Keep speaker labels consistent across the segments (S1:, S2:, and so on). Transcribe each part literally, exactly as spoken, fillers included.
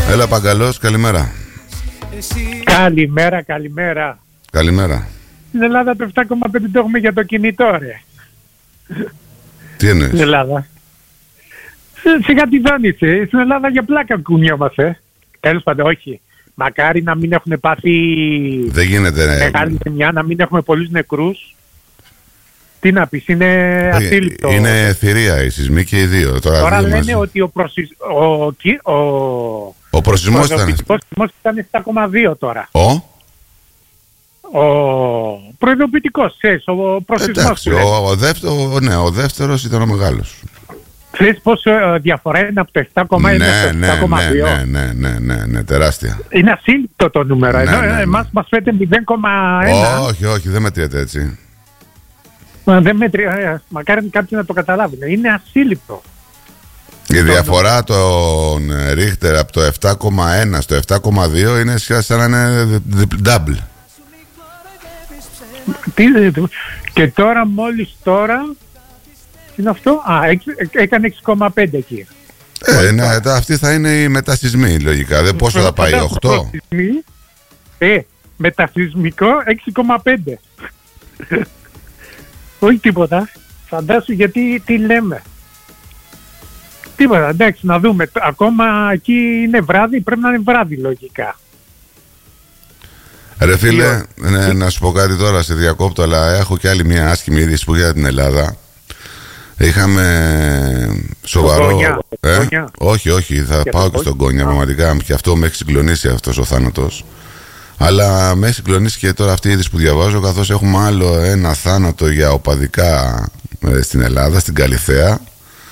S1: Έλα Παγκαλός, καλημέρα.
S2: Καλημέρα, καλημέρα.
S1: Καλημέρα.
S2: Στην Ελλάδα το επτά κόμμα πέντε το έχουμε για το κινητό, ρε.
S1: Τι εννοείς?
S2: Στην Ελλάδα. Σιγά τη δόνησε. Στην Ελλάδα για πλάκα κουνιόμαστε. Τέλος πάντων, όχι. Μακάρι να μην έχουν πάθει
S1: Δεν γίνεται, ναι.
S2: μεγάλη ζημιά, να μην έχουμε πολλούς νεκρούς. Τι να πεις, είναι ασύλληπτο.
S1: Είναι θηρία η σεισμή και οι δύο. Τώρα,
S2: Τώρα
S1: δύο
S2: λένε
S1: μαζί.
S2: ότι ο, προσυσ... ο... ο...
S1: Ο προσυσμός ήταν.
S2: ήταν επτά κόμμα δύο τώρα.
S1: Ο?
S2: Ο προειδοποιητικός, ξέρεις, ο προσυσμός.
S1: Εντάξει, ο, ο, δεύτερο, ναι, ο δεύτερος ήταν ο μεγάλος.
S2: Ξέρεις πόσο διαφορά είναι από το επτά κόμμα ένα
S1: Ναι,
S2: στο
S1: ναι,
S2: επτά κόμμα δύο.
S1: ναι, ναι, ναι, ναι, ναι, τεράστια.
S2: Είναι ασύλληπτο το νούμερο.
S1: Ναι,
S2: Ενώ
S1: ναι, ναι.
S2: εμάς μας φαίνεται μηδέν κόμμα ένα.
S1: Όχι, όχι, δεν μετριέται έτσι.
S2: Μα δεν μετρία, μακάρι κάποιοι να το καταλάβουν. Είναι ασύλληπτο.
S1: Η διαφορά των Ρίχτερ από το επτά κόμμα ένα στο επτά κόμμα δύο είναι σαν να είναι double.
S2: Τι, και τώρα μόλις τώρα, τι είναι αυτό, α, έκανε έξι κόμμα πέντε εκεί.
S1: Ε, ναι, αυτή θα είναι η μετασυσμή λογικά. Δεν πόσο θα πάει, οκτώ.
S2: Ε, μετασυσμικό έξι κόμμα πέντε. Όχι τίποτα. Φαντάσου γιατί τι λέμε. Τίποτα, εντάξει, να δούμε. Ακόμα εκεί είναι βράδυ, πρέπει να είναι βράδυ λογικά.
S1: Ρε φίλε, ναι, να σου πω κάτι τώρα, σε διακόπτω, αλλά έχω και άλλη μια άσχημη είδηση που για την Ελλάδα. Είχαμε σοβαρό...
S2: Γκόνια,
S1: ε?
S2: Γκόνια.
S1: Όχι, όχι, θα
S2: Και
S1: πάω και στον Γκόνια, πραγματικά, και αυτό με έχει συγκλονίσει αυτός ο θάνατος. Αλλά με έχει συγκλονίσει και τώρα αυτή η είδηση που διαβάζω, καθώς έχουμε άλλο ένα θάνατο για οπαδικά ε, στην Ελλάδα, στην Καλιθέα.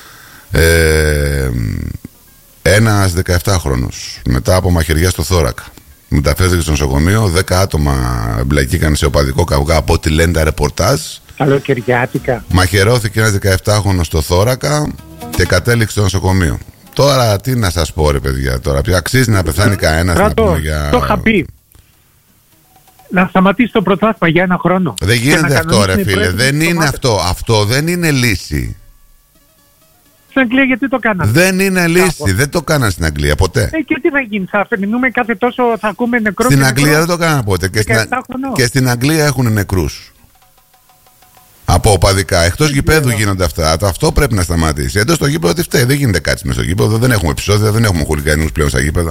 S1: Ε, ένας δεκαεπτάχρονος μετά από μαχαιριά στο θώρακα μεταφέρθηκε στο νοσοκομείο. Δέκα άτομα εμπλακήκαν σε οπαδικό καυγά από ό,τι λένε τα ρεπορτάζ.
S2: Καλοκαιριάτικα.
S1: Μαχαιρώθηκε ένας δεκαεπτάχρονος στο θώρακα και κατέληξε στο νοσοκομείο. Τώρα τι να σας πω, ρε παιδιά, τώρα πια αξίζει να πεθάνει κανένας να πούμε για...
S2: Το είχα πει. Να σταματήσει το πρωτάθλημα για ένα χρόνο.
S1: Δεν γίνεται αυτό, ρε φίλε.
S2: Πρέπει
S1: Δεν είναι αυτό. Αυτό δεν είναι λύση.
S2: Στην Αγγλία γιατί το κάνανε?
S1: Δεν είναι λύση. Δεν το κάνανε στην Αγγλία ποτέ.
S2: Ε, και τι θα γίνει, θα αφαιρνούμε κάθε τόσο, θα ακούμε νεκρό.
S1: Στην
S2: και
S1: Αγγλία
S2: νεκρό.
S1: δεν το κάνανε ποτέ. Και στην,
S2: δεκαεπτά χρονών.
S1: και στην Αγγλία έχουν νεκρούς. Από οπαδικά. Εκτός γηπέδου γίνονται αυτά. Αυτό πρέπει να σταματήσει. Εντός στο γήπεδο τι φταίει. Δεν γίνεται κάτι μέσα στο γήπεδο. Δεν έχουμε επεισόδια. Δεν έχουμε χουλικανούς πλέον στα γήπεδα.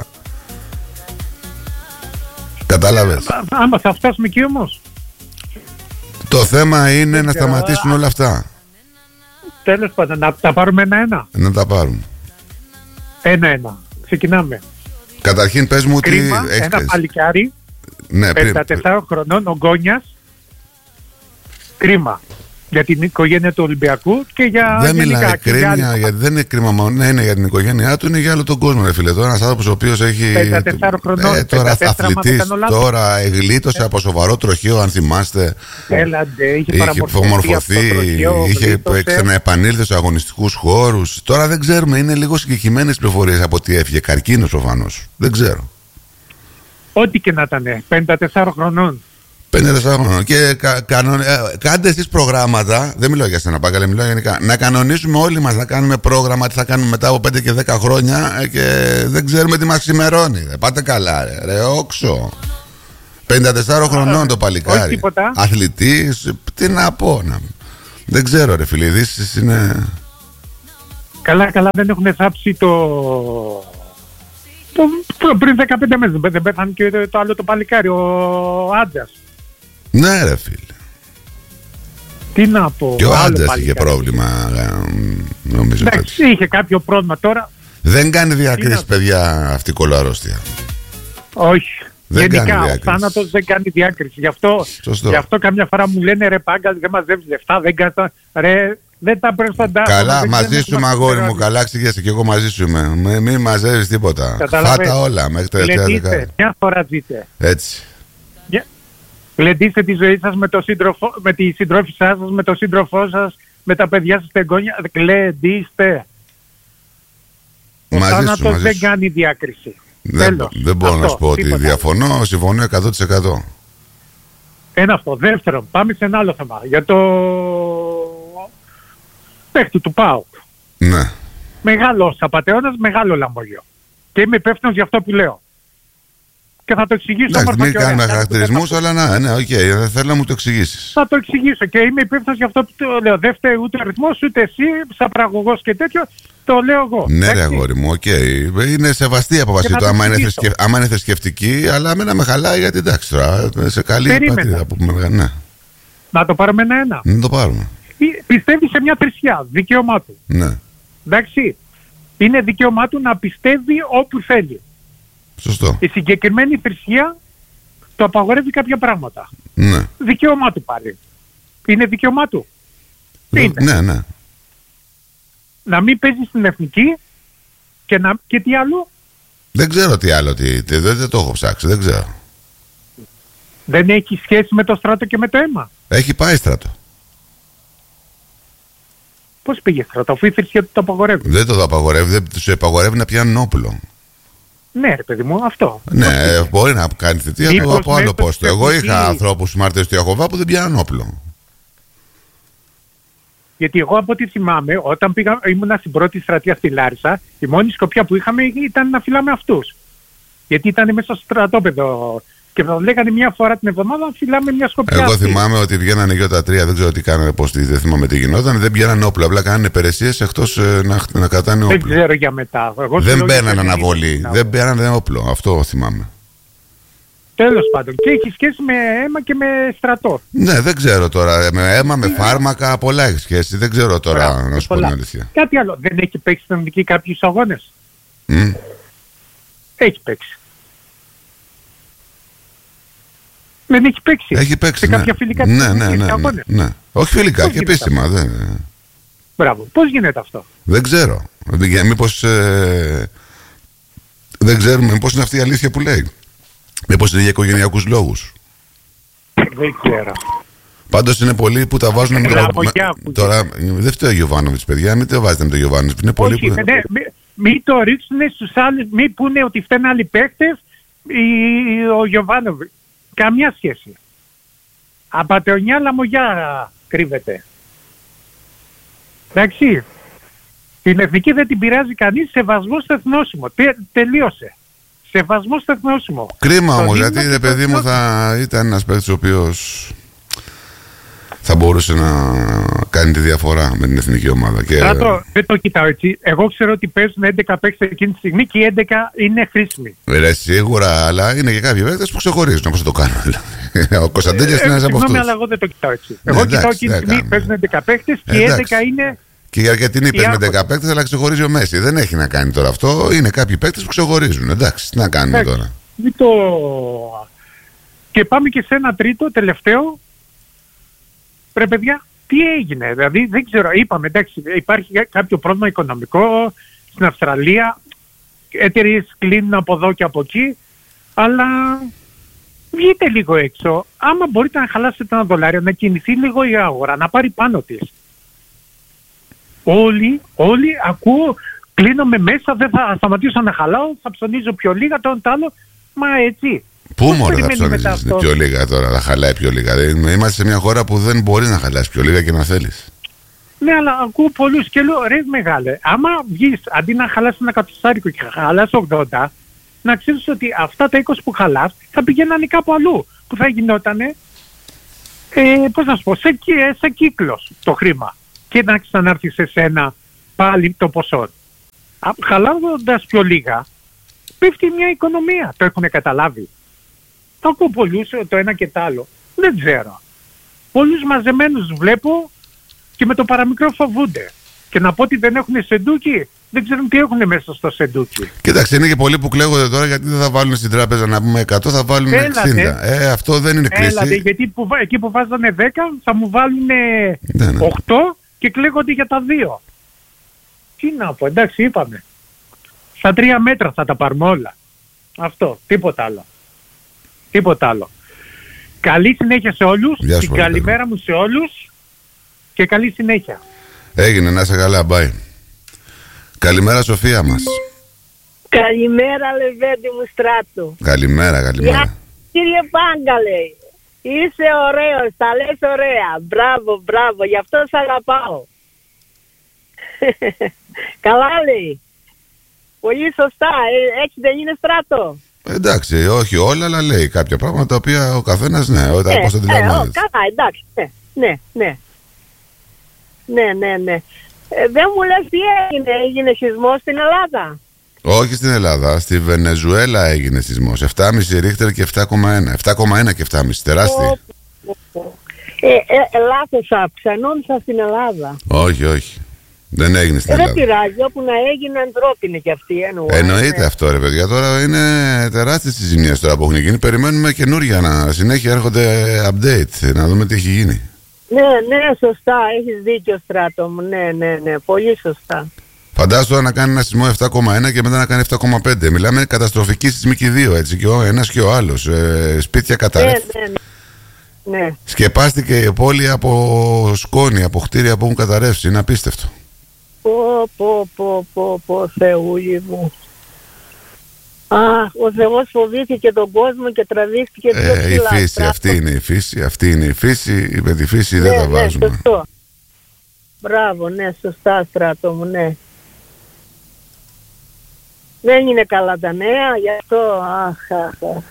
S1: Κατάλαβες?
S2: Άμα θα φτάσουμε εκεί όμως.
S1: Το θέμα είναι να σταματήσουν όλα αυτά.
S2: Τέλος πάντων, να τα πάρουμε ένα-ένα.
S1: Να τα πάρουν.
S2: Ένα-ένα. Ξεκινάμε.
S1: Καταρχήν πες μου τι
S2: Κρίμα,
S1: έχεις.
S2: ένα παλικάρι,
S1: Ναι, πριν-
S2: πενήντα τεσσάρων χρονών, ο Γκόνιας. Κρίμα. Για την οικογένεια του Ολυμπιακού και για
S1: Δεν
S2: γενικά,
S1: μιλάει
S2: και για
S1: κρίμα,
S2: άλλους.
S1: γιατί δεν είναι κρίμα μόνο. Ναι, είναι για την οικογένειά του, είναι για όλο τον κόσμο, ρε φίλε. Τώρα ένας άνθρωπος ο οποίος έχει.
S2: πενήντα τεσσάρων χρονών,
S1: Ε, τώρα
S2: πενήντα τέσσερα, άμα δεν
S1: αθλητής,
S2: κάνω λάθος.
S1: τώρα εγλίτωσε από σοβαρό τροχείο, αν θυμάστε.
S2: Έλαντε, είχε
S1: Είχε
S2: παραμορφωθεί,
S1: απομορφωθεί,
S2: αυτό το τροχείο,
S1: είχε
S2: γλίτωσε.
S1: ξαναεπανήλθε σε αγωνιστικούς χώρους. Τώρα δεν ξέρουμε, είναι λίγο συγκεκριμένες πληροφορίες από τι έφυγε. Καρκίνος προφανώς. Δεν ξέρω.
S2: Ό,τι και να ήταν, πενήντα τεσσάρων χρονών.
S1: πενήντα τέσσερα χρόνια. Και κα, κανον, ε, κάντε εσείς προγράμματα. Δεν μιλάω για σένα, Παγκαλέ, μιλάω γενικά. Να κανονίσουμε όλοι μας να κάνουμε πρόγραμμα τι θα κάνουμε μετά από πέντε και δέκα χρόνια ε, και δεν ξέρουμε τι μας ξημερώνει. Ε, πάτε καλά, ρε, ρε όξο. πενήντα τεσσάρων χρονών το παλικάρι.
S2: όχι τίποτα.
S1: Αθλητής, τι να πω. Να... Δεν ξέρω, ρε φίλε, οι ειδήσεις είναι.
S2: Καλά, καλά, δεν έχουν θάψει το... το... πριν δεκαπέντε μέρες. Δεν πέθανε και το, το άλλο το παλικάρι, ο Άντζας.
S1: Ναι, ρε φίλε.
S2: Τι να πω.
S1: Και ο
S2: άλλο
S1: Άντζας είχε
S2: παλικάρι.
S1: πρόβλημα, ε, νομίζω.
S2: Εντάξει,
S1: τέτοιο.
S2: είχε κάποιο πρόβλημα τώρα.
S1: Δεν κάνει διακρίσεις,
S2: να-
S1: παιδιά, αυτή η κολοαρρώστια.
S2: Όχι.
S1: Δεν κάνει
S2: Γενικά, ο
S1: διάκριση.
S2: θάνατος δεν κάνει διάκριση. Γι' αυτό,
S1: Σωστό.
S2: γι' αυτό καμιά φορά μου λένε ρε Πάγκαλ, δεν μαζεύεις λεφτά, δεν κάτα. Ρε, δεν τα παίρνεις στον τάφο.
S1: Καλά,
S2: δεν
S1: μαζί
S2: ξέρεις
S1: σου,
S2: να
S1: αγόρι μου,
S2: ξέρεις.
S1: καλά ξηγέσαι και εγώ μαζί σου είμαι. Μη, μη μαζεύεις τίποτα.
S2: Καταλαβαίνεις.
S1: Φάτα όλα μέχρι τα τελευταία
S2: Γλεντήστε,
S1: δεκαετία.
S2: μια φορά ζείτε.
S1: Έτσι.
S2: Μια- Γλεντήστε τη ζωή σας με, το σύντροφο, με τη συντρόφισσά σας, με τον σύντροφό σας, με τα παιδιά σας, τα εγγόνια. Γλεντήστε. Ο
S1: Μαζί σου,
S2: θάνατος
S1: μαζί
S2: δεν
S1: σου.
S2: κάνει διάκριση.
S1: Δεν,
S2: Τέλος.
S1: δεν μπορώ να
S2: Αυτό,
S1: σου πω ότι
S2: τίποτα.
S1: διαφωνώ, συμφωνώ εκατό τοις εκατό.
S2: Ένα αυτό. Δεύτερον, πάμε σε ένα άλλο θέμα. Για το παίκτη του ΠΑΟΚ.
S1: Ναι.
S2: Μεγάλος απατεώνας, μεγάλο λαμόγιο. Και είμαι υπεύθυνος για αυτό που λέω. Και θα το εξηγήσω.
S1: Εντάξει, μην κάνουμε χαρακτηρισμούς, αλλά να, ναι, οκ, okay, θέλω να μου το εξηγήσεις.
S2: Θα το εξηγήσω και είμαι υπεύθυνος για αυτό που το λέω. Δεν φταίει ούτε ο ρυθμός, ούτε εσύ, σαν πραγωγός και τέτοιο, το λέω εγώ.
S1: Ναι, ρε αγόρι μου, οκ. Okay. Είναι σεβαστή η απόφαση του, άμα, άμα είναι θρησκευτική, αλλά αμένα με χαλάει γιατί εντάξει τώρα, σε καλή πατρίδα που πούμε, ναι.
S2: Να το πάρουμε ένα-ένα.
S1: Να το πάρουμε.
S2: Πιστεύει σε μια θρησκεία, δικαίωμά του.
S1: Ναι.
S2: Εντάξει. Είναι δικαίωμά του να πιστεύει όπου θέλει.
S1: Σωστό.
S2: Η συγκεκριμένη θρησκεία το απαγορεύει κάποια πράγματα.
S1: Ναι.
S2: Δικαίωμά του πάλι. Είναι δικαίωμά του.
S1: Λε, είναι. Ναι, ναι.
S2: Να μην παίζει στην εθνική και, να... και τι άλλο.
S1: Δεν ξέρω τι άλλο. Τι, τι, δεν, δεν το έχω ψάξει. Δεν ξέρω.
S2: Δεν έχει σχέση με το στράτο και με το αίμα.
S1: Έχει πάει στράτο.
S2: Πώς πήγε στράτο, αφού η θρησκεία του το απαγορεύει.
S1: Δεν το απαγορεύει, δεν του απαγορεύει να πιάνουν όπλο.
S2: Ναι, ρε παιδί μου, αυτό.
S1: Ναι, μπορεί να κάνει θητεία από, από άλλο πόστο. Εγώ είχα ανθρώπους μάρτυρες του Ιεχωβά που δεν πιάνουν όπλο.
S2: Γιατί εγώ από ό,τι θυμάμαι, όταν πήγα, ήμουνα στην πρώτη στρατεία στη Λάρισα, η μόνη σκοπιά που είχαμε ήταν να φυλάμε αυτούς. Γιατί ήταν μέσα στο στρατόπεδο. Και θα λέγανε μια φορά την εβδομάδα να φυλάμε μια σκοπιά.
S1: Εγώ θυμάμαι ότι βγαίνανε γιο τα τρία, δεν ξέρω τι κάνανε, πώς, δεν θυμάμαι τι γινόταν. Δεν πιάνανε όπλο, απλά κάνανε υπηρεσίες εκτός ε, να, να κρατάνε όπλο.
S2: Δεν ξέρω για μετά. Εγώ
S1: δεν μπαίνανε αναβολή, δεν μπαίνανε όπλο, αυτό θυμάμαι.
S2: Τέλος πάντων, και έχει σχέση με αίμα και με στρατό.
S1: Ναι, δεν ξέρω τώρα. Με αίμα, με φάρμακα, πολλά έχει σχέση. Δεν ξέρω τώρα, Ά, να σου πω την αλήθεια.
S2: Κάτι άλλο. Δεν έχει παίξει στην Εθνική κάποιους αγώνες.
S1: Mm.
S2: Έχει παίξει. Δεν έχει παίξει.
S1: Έχει παίξει.
S2: Σε
S1: ναι.
S2: κάποια φιλικά
S1: ναι, ναι, ναι, ναι, ναι, ναι. Όχι φιλικά, πώς και επίσημα. Δεν...
S2: Μπράβο. Πώς γίνεται αυτό.
S1: Δεν ξέρω. Μήπως. Ε... Δεν ξέρουμε μήπως είναι αυτή η αλήθεια που λέει. Μήπως είναι για οικογενειακούς λόγους.
S2: Δεν ξέρω.
S1: Πάντως είναι πολλοί που τα βάζουν με το. Τώρα δεν φταίει ο Γιωβάνοβιτς, παιδιά, μην το βάζετε με τον Γιωβάνοβιτς. Είναι πολλοί
S2: Όχι,
S1: που.
S2: Ναι, μην μη το ρίξουν στους άλλους, μην πούνε ότι φταίνουν άλλοι παίκτες ή ο Γιωβάνοβιτς. Καμιά σχέση. Απατεωνιά λαμογιά κρύβεται. Εντάξει. Την εθνική δεν την πειράζει κανείς, σεβασμό στο εθνόσημο. Τε, τελείωσε. Σεβασμό στο εθνόσημο.
S1: Κρίμα όμως, γιατί ρε παιδί μου θα ήταν ένας παίκτης ο οποίος θα μπορούσε να κάνει τη διαφορά με την εθνική ομάδα. Και...
S2: Ράτο, δεν το κοιτάω έτσι. Εγώ ξέρω ότι παίζουν έντεκα παίκτες εκείνη τη στιγμή και οι έντεκα είναι χρήσιμοι.
S1: Ρε, σίγουρα, αλλά είναι και κάποιοι παίκτες που ξεχωρίζουν, όπως το κάνω. Ο Κωνσταντίνης είναι ένας από αυτούς.
S2: Συγγνώμη, αλλά εγώ δεν το κοιτάω έτσι. Εγώ
S1: ναι,
S2: κοιτάω εκείνη τη στιγμή παίζουν έντεκα παίκτες και οι έντεκα είναι...
S1: Και η Αργεντινή παίζει με έντεκα παίκτες, αλλά ξεχωρίζει ο Μέση. Δεν έχει να κάνει τώρα αυτό. Είναι κάποιοι παίκτες που ξεχωρίζουν. Εντάξει, τι να κάνουμε
S2: εντάξει,
S1: τώρα.
S2: Το... Και πάμε και σε ένα τρίτο, τελευταίο. Ρε παιδιά, τι έγινε. Δηλαδή δεν ξέρω, είπαμε, εντάξει, υπάρχει κάποιο πρόβλημα οικονομικό στην Αυστραλία. Εταιρείες κλείνουν από εδώ και από εκεί. Αλλά βγείτε λίγο έξω. Άμα μπορείτε να χαλάσετε ένα δολάριο, να κινηθεί λίγο η αγορά, να πάρει πάνω της. Όλοι, όλοι ακούω, κλείνομαι μέσα, δεν θα σταματήσω να χαλάω, θα ψωνίζω πιο λίγα, το άλλο, μα έτσι.
S1: Πού μωρέ θα ψωνίζεις πιο λίγα τώρα, να χαλάει πιο λίγα. Είμαστε σε μια χώρα που δεν μπορεί να χαλάσει πιο λίγα και να θέλεις.
S2: Ναι, αλλά ακούω πολλούς και λέω, ρε μεγάλε, άμα βγεις, αντί να χαλάσει ένα κατοστάρικο και χαλάσει ογδόντα, να ξέρεις ότι αυτά τα είκοσι που χαλάς θα πηγαίνανε κάπου αλλού, που θα γινότανε, ε, πώς να σου πω, σε, σε κύκλος το χρήμα. Και να ξανάρθει σε σένα πάλι το ποσό. Χαλάζοντας πιο λίγα, πέφτει μια οικονομία. Το έχουν καταλάβει. Το ακούω πολλούς το ένα και το άλλο. Δεν ξέρω. Πολλούς μαζεμένους βλέπω και με το παραμικρό φοβούνται. Και να πω ότι δεν έχουν σεντούκι, δεν ξέρουν τι έχουν μέσα στο σεντούκι.
S1: Κοίταξε, είναι και πολλοί που κλαίγονται τώρα γιατί δεν θα βάλουν στην τράπεζα να πούμε εκατό, θα βάλουν
S2: Έλατε.
S1: εξήντα. Ε, αυτό δεν είναι κρίση.
S2: Έλατε, γιατί που, εκεί που βάζανε δέκα θα μου βάλουν
S1: ναι, ναι.
S2: οκτώ και κλαίγονται για τα δύο. Τι να πω, εντάξει, είπαμε. Στα τρία μέτρα θα τα πάρουμε όλα. Αυτό, τίποτα άλλο. Τίποτα άλλο. Καλή συνέχεια σε όλους. Την καλημέρα μου σε όλους και καλή συνέχεια.
S1: Έγινε, να είσαι καλά, bye. Καλημέρα Σοφία μας.
S3: Καλημέρα Λεβέντη μου Στράτου.
S1: Καλημέρα, καλημέρα.
S3: Για, κύριε Πάγκαλε, είσαι ωραίος, τα λες ωραία. Μπράβο, μπράβο, γι' αυτό σ' αγαπάω. Καλά λέει. Πολύ σωστά. Ε, έτσι δεν είναι, Στράτο?
S1: Εντάξει, όχι όλα, αλλά λέει κάποια πράγματα τα οποία ο καθένας, ναι, όταν
S3: Ε,
S1: πώς το
S3: ε,
S1: αντιλαμβάνεται.
S3: καλά, εντάξει. Ναι, ναι, ναι. Ναι, ναι, ναι. Ε, δεν μου λες τι έγινε, έγινε σεισμός στην Ελλάδα?
S1: Όχι στην Ελλάδα, στη Βενεζουέλα έγινε σεισμός. επτά κόμμα πέντε ρίχτερ και επτά κόμμα ένα. επτά κόμμα ένα και επτά κόμμα πέντε, τεράστια.
S3: Ε, ε, ε, λάθος άκουσα, νόμιζα στην Ελλάδα.
S1: Όχι, όχι. Δεν έγινε στην
S3: Ε, δεν
S1: Ελλάδα.
S3: πειράζει, όπου να έγινε ανθρώπινη και αυτή. Εννοώ,
S1: Εννοείται
S3: ε,
S1: αυτό, ρε παιδιά. Τώρα είναι τεράστιες οι ζημιές τώρα που έχουν γίνει. Περιμένουμε καινούργια να συνέχεια έρχονται update, να δούμε τι έχει γίνει.
S3: Ναι, ναι, σωστά, έχεις δίκιο, Στράτο μου. Ναι, ναι, ναι, πολύ σωστά.
S1: Φαντάσου τώρα να κάνει ένα σεισμό επτά κόμμα ένα και μετά να κάνει επτά κόμμα πέντε. Μιλάμε καταστροφική σεισμική δύο, έτσι, και ο ένας και ο άλλος. Ε, σπίτια
S3: Ναι,
S1: καταρρεύτηκαν.
S3: ναι, ναι. ναι.
S1: Σκεπάστηκε η πόλη από σκόνη, από κτίρια που έχουν καταρρεύσει. Είναι απίστευτο.
S3: Πω, πω, πω, πω, πω, Θεούλη μου. Α, ο Θεός φοβήθηκε τον κόσμο και τραβήχτηκε πιο
S1: Ε, η
S3: ψηλά.
S1: φύση,
S3: Στράτο.
S1: αυτή είναι η φύση, αυτή είναι η φύση. Με τη φύση δεν
S3: Ναι,
S1: τα
S3: ναι,
S1: βάζουμε.
S3: σωστό. Μπράβο, ναι, σωστά, Στράτο μου, ναι. Δεν είναι καλά τα νέα, γι' αυτό, αχ, αχ, αχ.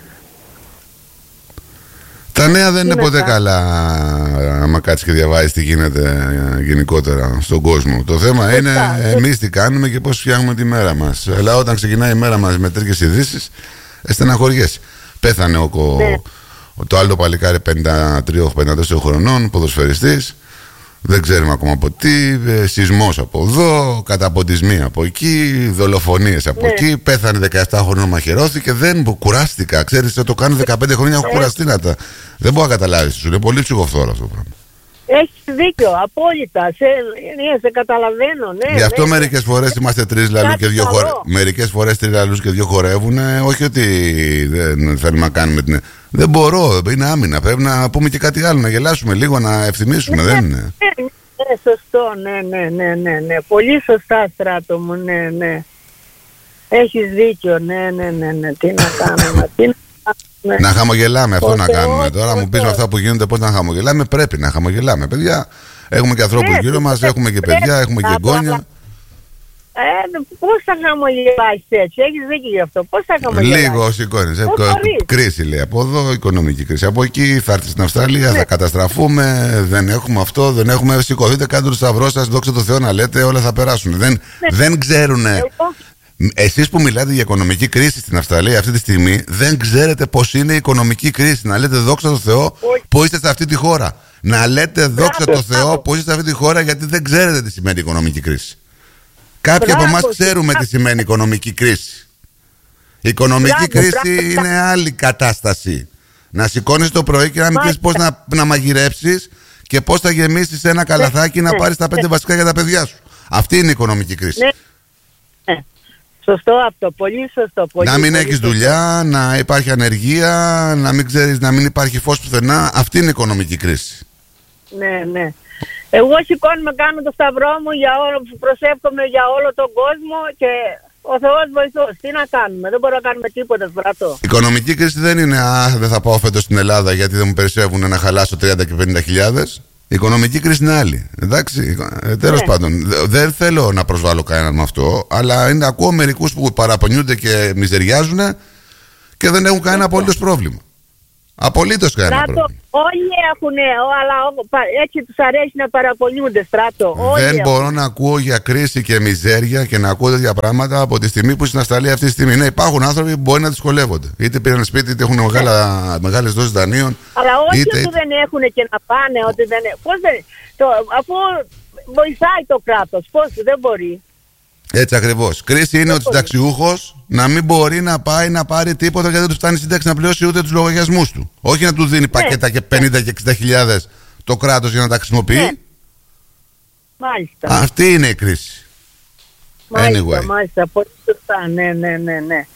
S1: Τα νέα δεν είναι
S3: να
S1: ποτέ
S3: κάνω.
S1: καλά, άμα κάτσει και διαβάζει τι γίνεται ε, γενικότερα στον κόσμο. Το θέμα είναι εμείς τι κάνουμε και πώς φτιάχνουμε τη μέρα μας. Αλλά όταν ξεκινάει η μέρα μας με τέτοιες ειδήσεις, ε, στεναχωριέσαι. Πέθανε ο, κο-
S3: Ναι.
S1: ο- το άλλο παλικάρι πενήντα τρία πενήντα τέσσερα χρονών, ποδοσφαιριστής. Δεν ξέρουμε ακόμα από τι. Ε, σεισμός από εδώ, καταποντισμοί από εκεί, δολοφονίες από
S3: Ναι.
S1: εκεί. Πέθανε δεκαεπτά χρονών, μαχαιρώθηκε. Δεν μπο- κουράστηκα. Ξέρεις, το κάνω δεκαπέντε χρόνια, έχω κουραστεί να τα. Δεν μπορώ να καταλάβεις. Σου είναι πολύ ψυχοφθόρο αυτό το πράγμα.
S3: Έχεις δίκιο, απόλυτα, σε, ναι, σε καταλαβαίνω, ναι.
S1: Γι' αυτό
S3: ναι.
S1: μερικές φορές είμαστε τρεις λαλού
S3: Κάτι
S1: και δύο
S3: καλό.
S1: χορε... Μερικές φορές τρεις λαλούς και δύο χορεύουν. Όχι ότι δεν θέλουμε να κάνουμε την. Δεν μπορώ, είναι άμυνα. Πρέπει να πούμε και κάτι άλλο, να γελάσουμε λίγο, να ευθυμίσουμε.
S3: Ναι,
S1: Δεν είναι.
S3: ναι, ναι, σωστό, ναι, ναι, ναι, ναι, ναι. Πολύ σωστά, Στράτο μου, ναι, ναι. Έχεις δίκιο, ναι, ναι, ναι, ναι. Τι να κάνουμε, τι να κάνουμε.
S1: Να χαμογελάμε, αυτό
S3: Ο
S1: να
S3: Θεός,
S1: κάνουμε. Τώρα
S3: ο
S1: μου πεις με
S3: Θεός.
S1: αυτά που γίνονται πώς να χαμογελάμε. Πρέπει να χαμογελάμε, παιδιά. Έχουμε και ανθρώπους
S3: Ναι,
S1: γύρω μας,
S3: πρέπει,
S1: έχουμε και
S3: πρέπει,
S1: παιδιά, έχουμε και
S3: να το
S1: εγγόνια.
S3: Ε, πώς θα χαμογελάσεις έτσι, έχεις δίκιο γι' αυτό. Πώς θα χαμογελάσεις.
S1: Λίγο σηκώνεις. ε,
S3: Δεν
S1: κο-
S3: μπορείς.
S1: Κρίση λέει από εδώ, οικονομική κρίση από εκεί. Θα έρθει στην Αυστραλία,
S3: Ναι.
S1: θα καταστραφούμε. Δεν έχουμε αυτό, δεν έχουμε. Σηκωθείτε, κάντε το σταυρό σας, δόξα τω Θεώ να λέτε, όλα θα περάσουν. Δεν, δεν ξέρουν.
S3: Εγώ,
S1: Εσείς που μιλάτε για οικονομική κρίση στην Αυστραλία αυτή τη στιγμή, δεν ξέρετε πώς είναι η οικονομική κρίση. Να λέτε δόξα τω Θεώ
S3: Όχι.
S1: που είστε σε αυτή τη χώρα. Να λέτε δόξα
S3: Μπράβο,
S1: τω Θεώ
S3: μπράβο.
S1: που είστε σε αυτή τη χώρα, γιατί δεν ξέρετε τι σημαίνει οικονομική κρίση. Κάποιοι
S3: Μπράβο,
S1: από εμά
S3: μπράβο.
S1: ξέρουμε τι σημαίνει οικονομική κρίση. Η οικονομική
S3: Μπράβο,
S1: κρίση
S3: μπράβο.
S1: είναι άλλη κατάσταση. Να σηκώνεις το πρωί και να μην ξέρεις πώς να, να μαγειρέψεις και πώς θα γεμίσεις ένα καλαθάκι να
S3: ναι,
S1: πάρεις τα πέντε βασικά για τα παιδιά σου. Αυτή είναι η οικονομική κρίση.
S3: ναι. Ναι. Σωστό αυτό, πολύ σωστό. Πολύ,
S1: Να μην
S3: πολύ
S1: έχεις
S3: σωστό.
S1: δουλειά, να υπάρχει ανεργία, να μην ξέρεις, να μην υπάρχει φως πουθενά. Αυτή είναι η οικονομική κρίση.
S3: Ναι, ναι. Εγώ σηκώνομαι, κάνω το σταυρό μου, για όλο, προσεύχομαι για όλο τον κόσμο και ο Θεός βοηθός. Τι να κάνουμε, δεν μπορούμε να κάνουμε τίποτα, Στράτο.
S1: Η οικονομική κρίση δεν είναι «Α, δεν θα πάω φέτος στην Ελλάδα γιατί δεν μου περισσεύουν να χαλάσω τριάντα και πενήντα χιλιάδες». Η οικονομική κρίση είναι άλλη. Εντάξει, ε, τέλος
S3: Ναι.
S1: πάντων, δε- δεν θέλω να προσβάλλω κανέναν με αυτό, αλλά είναι, ακούω μερικούς που παραπονιούνται και μιζεριάζουν και δεν έχουν κανένα απολύτως πρόβλημα. Απολύτως κανένα
S3: Στράτο,
S1: πρόβλημα.
S3: όλοι έχουν, αλλά ο- πα- έτσι τους αρέσει να παραπονιούνται, Στράτο. Όλοι
S1: Δεν
S3: έχουν.
S1: μπορώ να ακούω για κρίση και μιζέρια και να ακούω τέτοια πράγματα από τη στιγμή που στην Αυστραλία αυτή τη στιγμή. Ναι, υπάρχουν άνθρωποι που μπορεί να δυσκολεύονται. Είτε πήραν σπίτι, είτε έχουν μεγάλα, μεγάλες δόσεις δανείων.
S3: Αλλά όχι
S1: είτε-
S3: ότι δεν έχουν και να πάνε, ότι δεν έχουν. Πώς δεν. Το, αφού βοηθάει το κράτος, πώς δεν μπορεί.
S1: Έτσι ακριβώς. Κρίση είναι ο
S3: μπορεί.
S1: συνταξιούχος να μην μπορεί να πάει να πάρει τίποτα γιατί δεν του φτάνει η σύνταξη να πληρώσει ούτε τους λογαριασμούς του. Όχι να του δίνει πακέτα και πενήντα και εξήντα χιλιάδες το κράτος για να τα χρησιμοποιεί.
S3: Ναι. Μάλιστα.
S1: Αυτή είναι η κρίση.
S3: Μάλιστα,
S1: Anyway.
S3: μάλιστα, πολύ σωστά, ναι, ναι, ναι, ναι.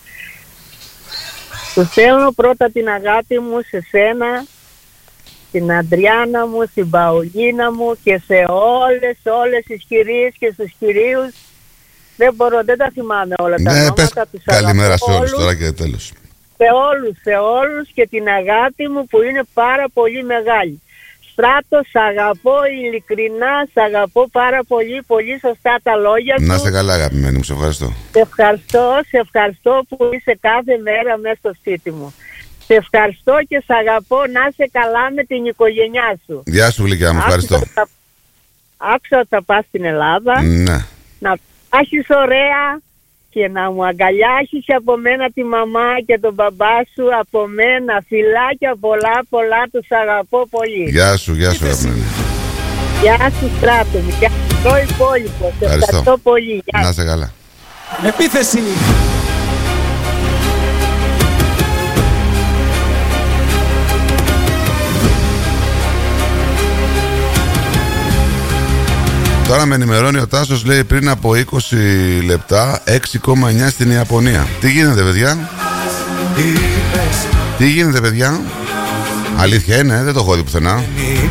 S3: Σου στέλνω πρώτα την αγάπη μου σε σένα, στην Αντριάννα μου, στην Παολίνα μου και σε όλες, όλες τις κυρίες και στους κυρίους. Δεν μπορώ, δεν τα θυμάμαι όλα τα
S1: Ναι,
S3: ονόματα.
S1: πες
S3: τους
S1: καλημέρα
S3: αγαπώ
S1: σε όλους
S3: όλους.
S1: τώρα και τέλος.
S3: Σε όλους, σε όλους και την αγάπη μου που είναι πάρα πολύ μεγάλη. Σ' Στράτο, σ' αγαπώ ειλικρινά, σ' αγαπώ πάρα πολύ, πολύ σωστά τα λόγια σου.
S1: Να είστε καλά, αγαπημένη μου, σε ευχαριστώ.
S3: Σε ευχαριστώ, σε ευχαριστώ που είσαι κάθε μέρα μέσα στο σπίτι μου. Σε ευχαριστώ και σ' αγαπώ, να είσαι καλά με την οικογένειά σου.
S1: Γεια σου, γλυκιά μου, ευχαριστώ.
S3: Άκουσα ότι θα πας στην Ελλάδα.
S1: Ναι.
S3: Να πάχεις ωραία και να μου αγκαλιάσεις από μένα τη μαμά και τον μπαμπά σου, από μένα φιλάκια πολλά πολλά, τους αγαπώ πολύ.
S1: Γεια σου, γεια σου, αγαπημένη.
S3: Γεια σου, Στράτο μου, γεια σου το υπόλοιπο. Σε ευχαριστώ πολύ.
S1: Να είσαι καλά.
S4: Επίθεση.
S1: Τώρα με ενημερώνει ο Τάσος, λέει πριν από είκοσι λεπτά έξι κόμμα εννιά στην Ιαπωνία. Τι γίνεται, παιδιά? Τι γίνεται, παιδιά? Αλήθεια είναι, δεν το έχω δει πουθενά.